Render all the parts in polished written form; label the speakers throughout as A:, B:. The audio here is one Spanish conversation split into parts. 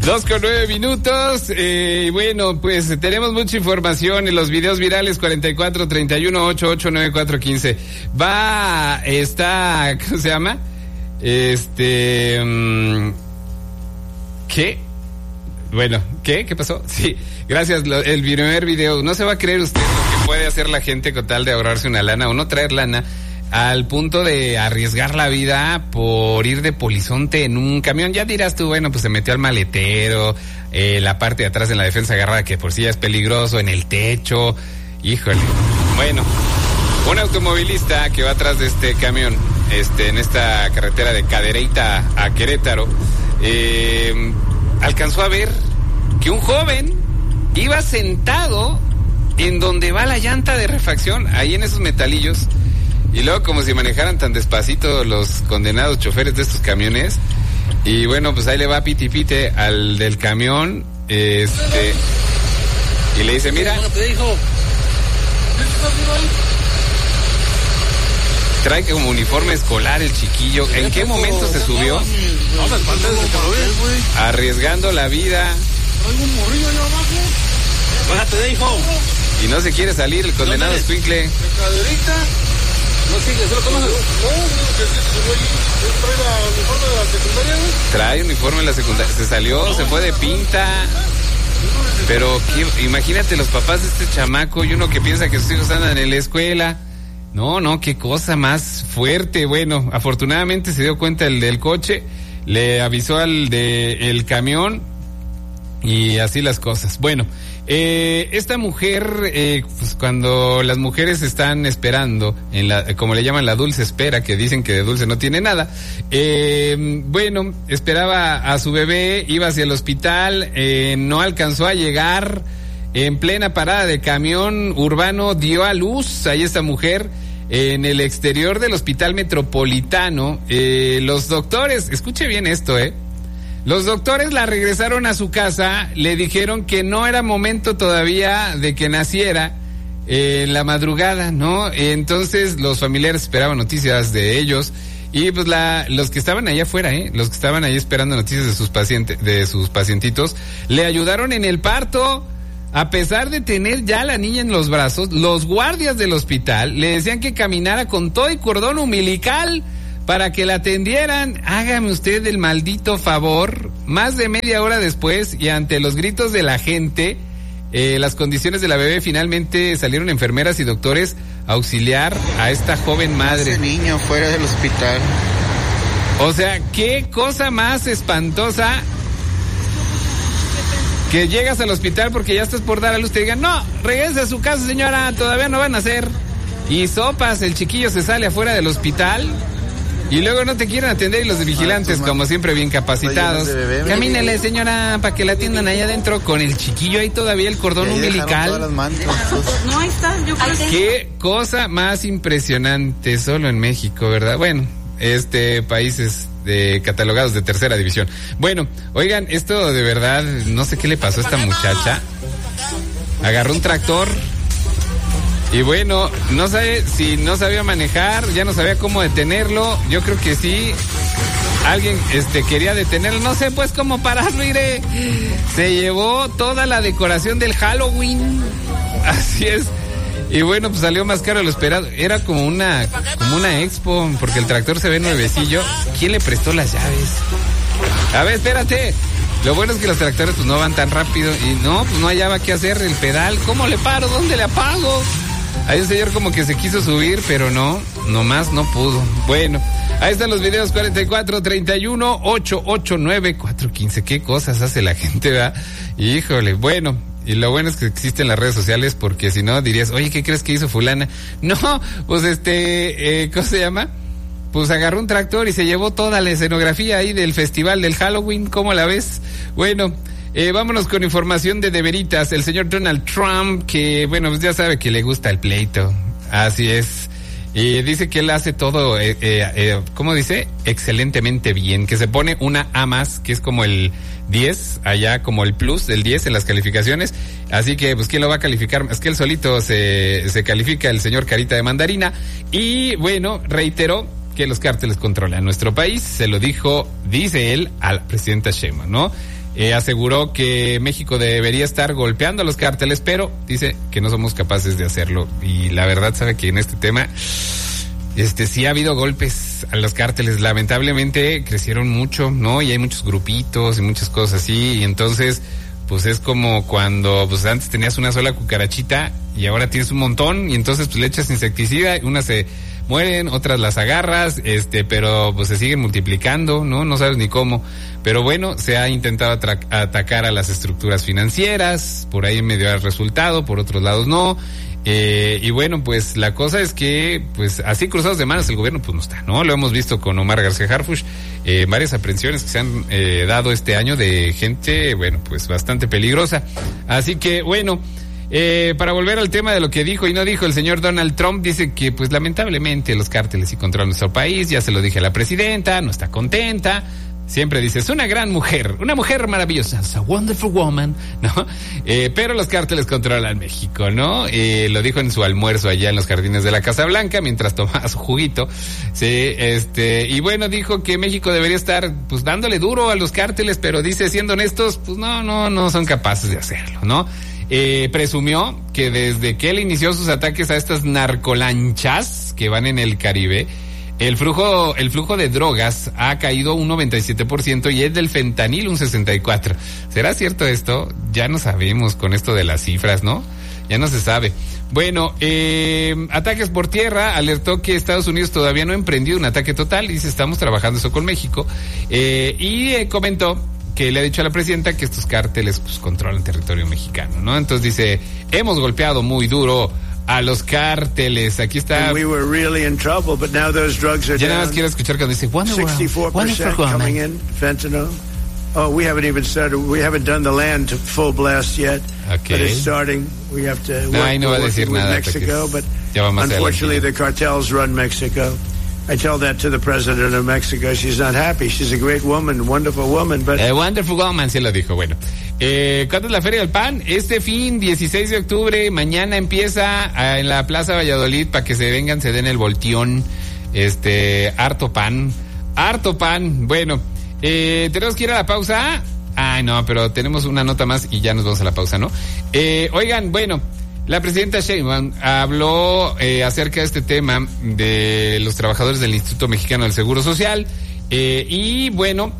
A: 2:09. Bueno, pues tenemos mucha información en los videos virales 44 31 88 9415. ¿Cómo se llama? ¿Qué? Bueno, ¿qué pasó? Sí, gracias. El primer video, no se va a creer usted lo que puede hacer la gente con tal de ahorrarse una lana o no traer lana, al punto de arriesgar la vida por ir de polizonte en un camión. Ya dirás tú, bueno, pues se metió al maletero, la parte de atrás en la defensa agarrada, que por sí ya es peligroso, en el techo. Híjole. Bueno, un automovilista que va atrás de este camión, en esta carretera de Cadereyta a Querétaro, alcanzó a ver que un joven iba sentado en donde va la llanta de refacción, ahí en esos metalillos. Y luego, como si manejaran tan despacito los condenados choferes de estos camiones. Y bueno, pues ahí le va piti pite al del camión. Y le dice, mira. Trae como uniforme escolar el chiquillo. ¿En qué momento se subió? Arriesgando la vida. Y no se quiere salir el condenado escuincle.
B: No sigue, ¿solo conoces?
A: Trae uniforme de la secundaria. Se salió, se fue de pinta. Pero imagínate los papás de este chamaco y uno que piensa que sus hijos andan en la escuela. No, qué cosa más fuerte. Bueno, afortunadamente se dio cuenta el del coche, le avisó al del camión y así las cosas. Bueno, esta mujer, pues cuando las mujeres están esperando, como le llaman la dulce espera, que dicen que de dulce no tiene nada, bueno, esperaba a su bebé, iba hacia el hospital, no alcanzó a llegar, en plena parada de camión urbano dio a luz a esta mujer en el exterior del Hospital Metropolitano. Los doctores, escuche bien esto, los doctores la regresaron a su casa, le dijeron que no era momento todavía de que naciera en la madrugada, ¿no? Entonces los familiares esperaban noticias de ellos y pues los que estaban allá afuera, los que estaban ahí esperando noticias de sus pacientitos, le ayudaron en el parto. A pesar de tener ya la niña en los brazos, los guardias del hospital le decían que caminara con todo y cordón umbilical para que la atendieran. Hágame usted el maldito favor. Más de media hora después y ante los gritos de la gente, las condiciones de la bebé, finalmente salieron enfermeras y doctores a auxiliar a esta joven madre.
C: Ese niño fuera del hospital.
A: O sea, qué cosa más espantosa. Que llegas al hospital porque ya estás por dar a luz, te digan, no, regrese a su casa, señora, todavía no van a nacer. Y sopas, el chiquillo se sale afuera del hospital y luego no te quieren atender y los vigilantes, como siempre, bien capacitados. Camínele, señora, para que la atiendan allá adentro con el chiquillo ahí todavía, el cordón umbilical.
D: No, ahí está, yo creo que...
A: Qué cosa más impresionante, solo en México, ¿verdad? Bueno, países catalogados de tercera división. Bueno, oigan, esto de verdad, no sé qué le pasó a esta muchacha. Agarró un tractor y bueno, no sabe si no sabía manejar, ya no sabía cómo detenerlo. Yo creo que sí. Alguien quería detenerlo, no sé pues cómo pararlo, iré. Se llevó toda la decoración del Halloween. Así es. Y bueno, pues salió más caro de lo esperado. Era como una expo, porque el tractor se ve nuevecillo. ¿Quién le prestó las llaves? A ver, espérate. Lo bueno es que los tractores pues no van tan rápido. Y no, pues no hallaba qué hacer el pedal. ¿Cómo le paro? ¿Dónde le apago? Hay un señor como que se quiso subir, pero nomás no pudo. Bueno, ahí están los videos 44 31 889 415. ¿Qué cosas hace la gente, verdad? Híjole, bueno. Y lo bueno es que existen las redes sociales, porque si no dirías, oye, ¿qué crees que hizo fulana? No, pues ¿cómo se llama? Pues agarró un tractor y se llevó toda la escenografía ahí del festival del Halloween. ¿Cómo la ves? Bueno, vámonos con información de veritas. El señor Donald Trump, que bueno, pues ya sabe que le gusta el pleito. Así es. Y dice que él hace todo, ¿cómo dice? Excelentemente bien. Que se pone una A más, que es como el 10, allá como el plus del 10 en las calificaciones. Así que, pues, ¿quién lo va a calificar? Es que él solito se califica, el señor Carita de Mandarina. Y bueno, reiteró que los cárteles controlan nuestro país. Se lo dice él a la presidenta Sheinbaum, ¿no? aseguró que México debería estar golpeando a los cárteles, pero dice que no somos capaces de hacerlo. Y la verdad sabe que en este tema, sí ha habido golpes a los cárteles. Lamentablemente crecieron mucho, ¿no? Y hay muchos grupitos y muchas cosas así. Y entonces, pues es como cuando pues antes tenías una sola cucarachita y ahora tienes un montón y entonces pues le echas insecticida, unas se mueren, otras las agarras, pero pues se siguen multiplicando, ¿no? No sabes ni cómo. Pero bueno, se ha intentado atacar a las estructuras financieras, por ahí medio ha resultado, por otros lados no. Y bueno, pues la cosa es que, pues así cruzados de manos el gobierno pues no está, ¿no? Lo hemos visto con Omar García Harfuch, varias aprehensiones que se han dado este año de gente, bueno, pues bastante peligrosa. Así que bueno, para volver al tema de lo que dijo y no dijo el señor Donald Trump, dice que pues lamentablemente los cárteles sí controlan nuestro país, ya se lo dije a la presidenta, no está contenta. Siempre dice, es una gran mujer, una mujer maravillosa, it's a wonderful woman, ¿no? Pero los cárteles controlan México, ¿no? Lo dijo en su almuerzo allá en los jardines de la Casa Blanca, mientras tomaba su juguito, sí, y bueno, dijo que México debería estar, pues, dándole duro a los cárteles, pero dice, siendo honestos, pues no son capaces de hacerlo, ¿no? Presumió que desde que él inició sus ataques a estas narcolanchas que van en el Caribe, el flujo de drogas ha caído un 97% y es del fentanil un 64%. ¿Será cierto esto? Ya no sabemos con esto de las cifras, ¿no? Ya no se sabe. Bueno, ataques por tierra, alertó que Estados Unidos todavía no ha emprendido un ataque total, dice, estamos trabajando eso con México, y comentó que le ha dicho a la presidenta que estos cárteles pues controlan territorio mexicano, ¿no? Entonces dice, hemos golpeado muy duro a los cárteles. Aquí está.
E: We were really in trouble, but now those drugs are
A: ya nada
E: down.
A: más quiero escuchar cuando dice
E: 64% coming in fentanyl. Oh, we haven't even started. We haven't done the land full blast yet.
A: Okay.
E: But it's starting. We have to work,
A: no va a decir nada
E: Mexico, but unfortunately the cartels run Mexico. I tell that to the president of Mexico. She's not happy. She's a great woman, wonderful woman, but...
A: wonderful woman, sí lo dijo. Bueno, ¿cuándo es la Feria del Pan? Este fin, 16 de octubre, mañana empieza en la Plaza Valladolid para que se vengan, se den el volteón. Harto pan. Bueno, tenemos que ir a la pausa. Ay, no, pero tenemos una nota más y ya nos vamos a la pausa, ¿no? Oigan, bueno... La presidenta Sheinbaum habló acerca de este tema de los trabajadores del Instituto Mexicano del Seguro Social y bueno,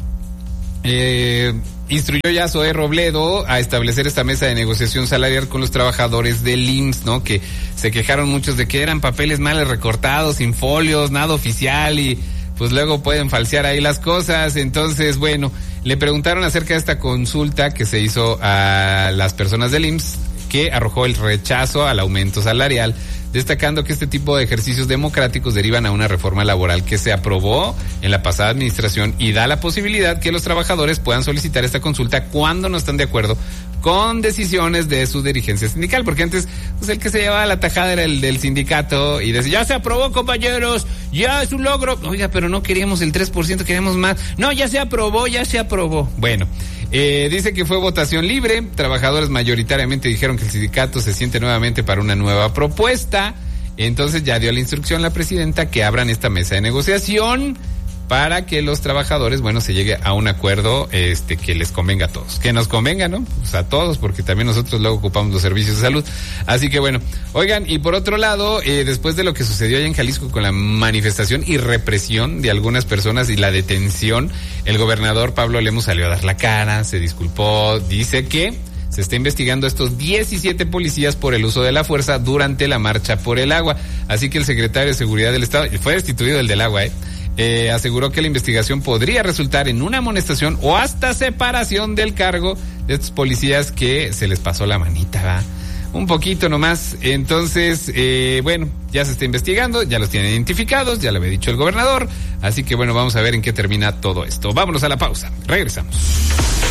A: instruyó ya a Zoé Robledo a establecer esta mesa de negociación salarial con los trabajadores del IMSS, ¿no? Que se quejaron muchos de que eran papeles mal recortados, sin folios, nada oficial y pues luego pueden falsear ahí las cosas. Entonces, bueno, le preguntaron acerca de esta consulta que se hizo a las personas del IMSS, que arrojó el rechazo al aumento salarial, destacando que este tipo de ejercicios democráticos derivan a una reforma laboral que se aprobó en la pasada administración y da la posibilidad que los trabajadores puedan solicitar esta consulta cuando no están de acuerdo con decisiones de su dirigencia sindical, porque antes pues el que se llevaba la tajada era el del sindicato y decía, ya se aprobó, compañeros, ya es un logro. Oiga, pero no queríamos el 3%, queríamos más. No, ya se aprobó. Bueno, dice que fue votación libre, trabajadores mayoritariamente dijeron que el sindicato se siente nuevamente para una nueva propuesta, entonces ya dio la instrucción la presidenta que abran esta mesa de negociación para que los trabajadores, bueno, se llegue a un acuerdo que les convenga a todos. Que nos convenga, ¿no? Pues a todos, porque también nosotros luego ocupamos los servicios de salud. Así que bueno, oigan, y por otro lado, después de lo que sucedió allá en Jalisco con la manifestación y represión de algunas personas y la detención, el gobernador Pablo Lemus salió a dar la cara, se disculpó, dice que se está investigando a estos 17 policías por el uso de la fuerza durante la marcha por el agua. Así que el secretario de Seguridad del Estado, fue destituido el del agua, aseguró que la investigación podría resultar en una amonestación o hasta separación del cargo de estos policías que se les pasó la manita, ¿va? Un poquito nomás. Entonces, bueno, ya se está investigando, ya los tienen identificados, ya lo había dicho el gobernador, así que bueno, vamos a ver en qué termina todo esto. Vámonos a la pausa, regresamos.